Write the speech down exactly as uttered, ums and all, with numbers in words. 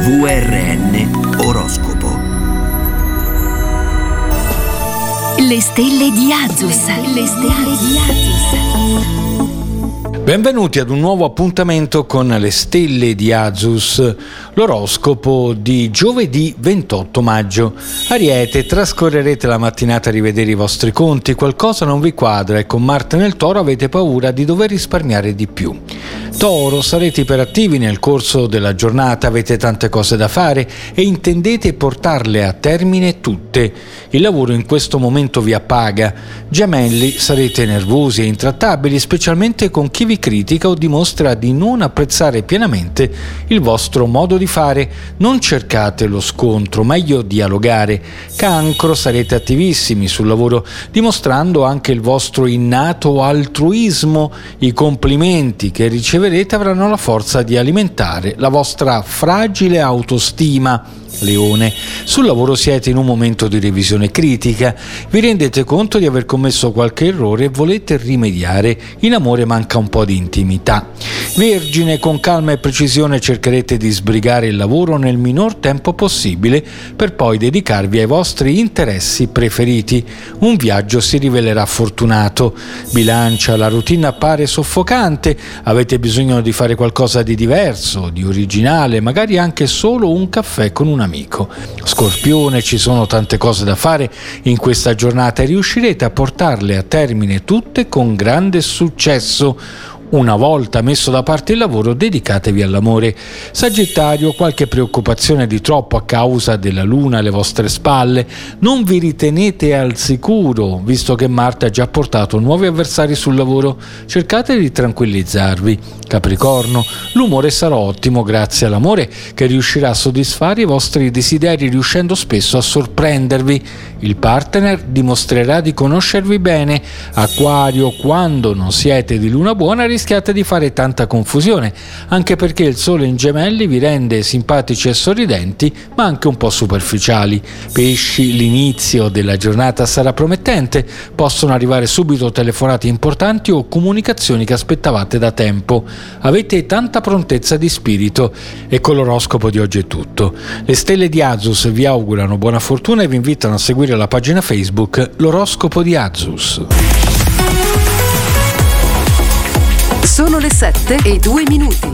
V R N Oroscopo. Le stelle di Azus. Le stelle di Azus. Benvenuti ad un nuovo appuntamento con le stelle di Azus, l'oroscopo di giovedì ventotto maggio. Ariete, trascorrerete la mattinata a rivedere i vostri conti, qualcosa non vi quadra e con Marte nel Toro avete paura di dover risparmiare di più. Toro, sarete iperattivi nel corso della giornata, avete tante cose da fare e intendete portarle a termine tutte. Il lavoro in questo momento vi appaga. Gemelli, sarete nervosi e intrattabili, specialmente con chi vi critica o dimostra di non apprezzare pienamente il vostro modo di fare. Non cercate lo scontro, meglio dialogare. Cancro, sarete attivissimi sul lavoro, dimostrando anche il vostro innato altruismo. I complimenti che riceverete avranno la forza di alimentare la vostra fragile autostima. Leone, sul lavoro siete in un momento di revisione critica, vi rendete conto di aver commesso qualche errore e volete rimediare. In amore manca un po' di intimità. Vergine, con calma e precisione cercherete di sbrigare il lavoro nel minor tempo possibile per poi dedicarvi ai vostri interessi preferiti. Un viaggio si rivelerà fortunato. Bilancia, la routine appare soffocante, avete bisogno di fare qualcosa di diverso, di originale, magari anche solo un caffè con un amico. Scorpione, ci sono tante cose da fare in questa giornata e riuscirete a portarle a termine tutte con grande successo. Una volta messo da parte il lavoro, dedicatevi all'amore. Sagittario, qualche preoccupazione di troppo a causa della luna alle vostre spalle. Non vi ritenete al sicuro, visto che Marte ha già portato nuovi avversari sul lavoro. Cercate di tranquillizzarvi. Capricorno, l'umore sarà ottimo grazie all'amore che riuscirà a soddisfare i vostri desideri, riuscendo spesso a sorprendervi. Il partner dimostrerà di conoscervi bene. Acquario, quando non siete di luna buona rischiate di fare tanta confusione, anche perché il sole in Gemelli vi rende simpatici e sorridenti, ma anche un po' superficiali. Pesci, l'inizio della giornata sarà promettente, possono arrivare subito telefonate importanti o comunicazioni che aspettavate da tempo. Avete tanta prontezza di spirito. E con l'oroscopo di oggi è tutto. Le stelle di Azus vi augurano buona fortuna e vi invitano a seguire la pagina Facebook L'oroscopo di Azus. Sono le sette e due minuti.